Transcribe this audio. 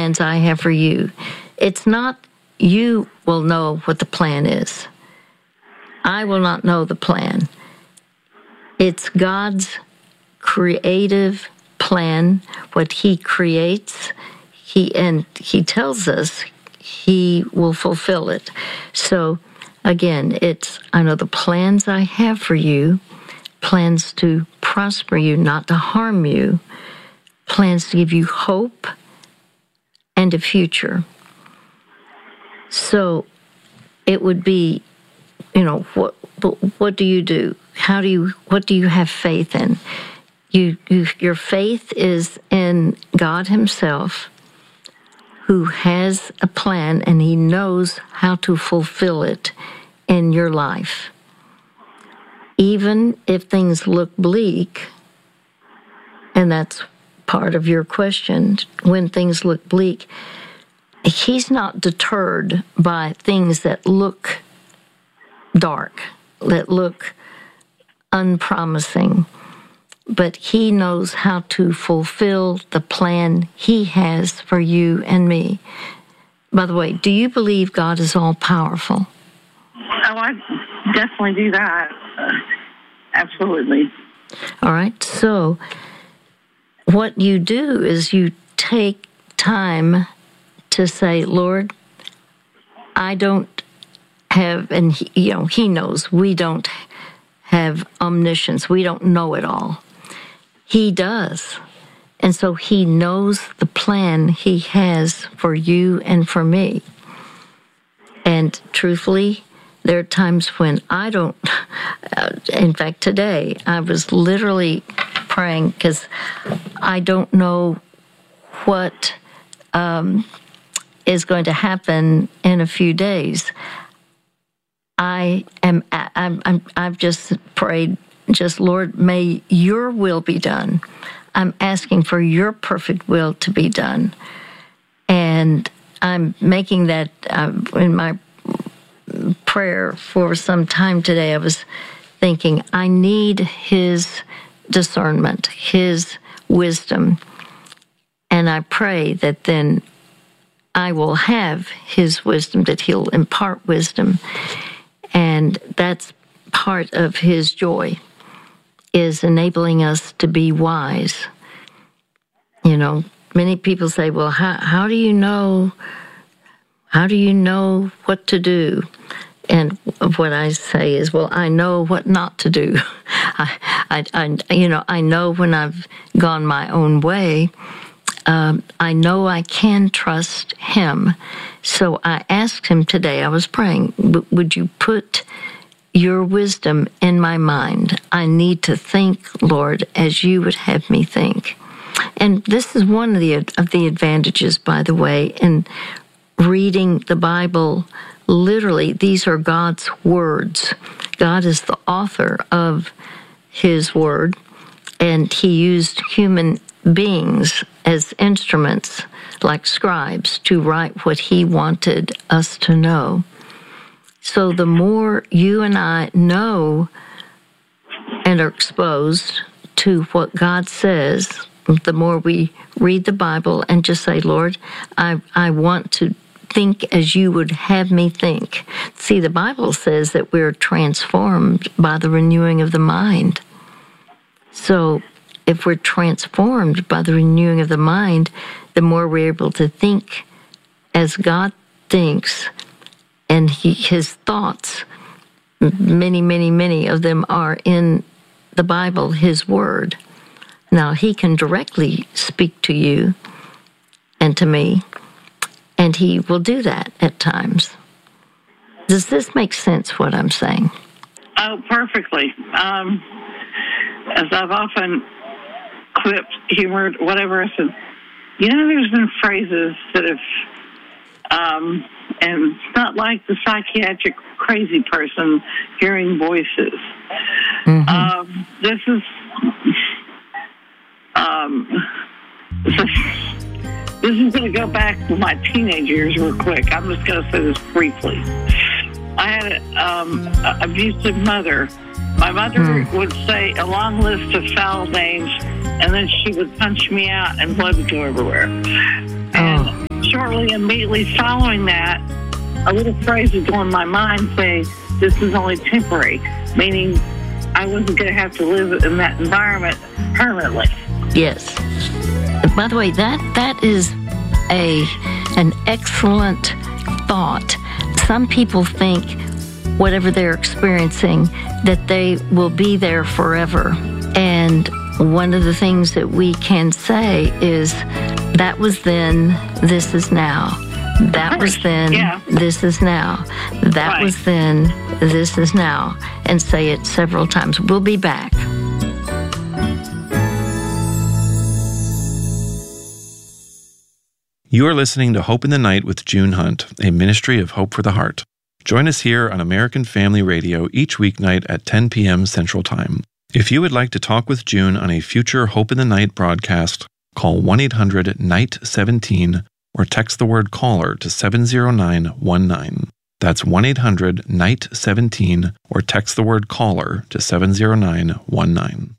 plans I have for you. It's not you will know what the plan is. I will not know the plan. It's God's creative plan, what He creates. He tells us He will fulfill it. So again, I know the plans I have for you, plans to prosper you, not to harm you, plans to give you hope and a future. So it would be, what do you do? What do you have faith in? Your faith is in God Himself, who has a plan, and He knows how to fulfill it in your life. Even if things look bleak, and that's part of your question, when things look bleak, He's not deterred by things that look dark, that look unpromising, but He knows how to fulfill the plan He has for you and me. By the way, do you believe God is all-powerful? Oh, I definitely do that. Absolutely. All right, so what you do is you take time to say, Lord, I don't have, and He knows we don't have omniscience. We don't know it all. He does. And so He knows the plan He has for you and for me. And truthfully, there are times when I don't. In fact, today, I was literally praying because I don't know what is going to happen in a few days. I've just prayed, Lord, may your will be done. I'm asking for your perfect will to be done. And I'm making that in my prayer for some time today. I was thinking, I need His discernment, His wisdom. And I pray that then I will have His wisdom, that He'll impart wisdom. And that's part of His joy, is enabling us to be wise. Many people say, well, how do you know what to do? And what I say is, well, I know what not to do. I know when I've gone my own way. I know I can trust Him. So I asked Him today, I was praying, would you put your wisdom in my mind? I need to think, Lord, as you would have me think. And this is one of the advantages, by the way, in reading the Bible. Literally, these are God's words. God is the author of His word, and He used human beings as instruments, like scribes, to write what He wanted us to know. So the more you and I know and are exposed to what God says, the more we read the Bible and just say, Lord, I want to think as you would have me think. See, the Bible says that we're transformed by the renewing of the mind. So if we're transformed by the renewing of the mind, the more we're able to think as God thinks, and His thoughts, many, many, many of them are in the Bible, His Word. Now, He can directly speak to you and to me, and He will do that at times. Does this make sense, what I'm saying? Oh, perfectly. As I've often quipped, humored, whatever, I said, there's been phrases that have, and it's not like the psychiatric crazy person hearing voices. Mm-hmm. This is going to go back to my teenage years real quick. I'm just going to say this briefly. I had an abusive mother. My mother would say a long list of foul names, and then she would punch me out and blood would go everywhere. And shortly, immediately following that, a little phrase would go in my mind saying, this is only temporary, meaning I wasn't going to have to live in that environment permanently. Yes. By the way, that is an excellent thought. Some people think whatever they're experiencing, that they will be there forever. And one of the things that we can say is, that was then, this is now. That was then, this is now. That was then, this is now. And say it several times. We'll be back. You are listening to Hope in the Night with June Hunt, a ministry of Hope for the Heart. Join us here on American Family Radio each weeknight at 10 p.m. Central Time. If you would like to talk with June on a future Hope in the Night broadcast, call 1-800-NIGHT-17 or text the word caller to 70919. That's 1-800-NIGHT-17 or text the word caller to 70919.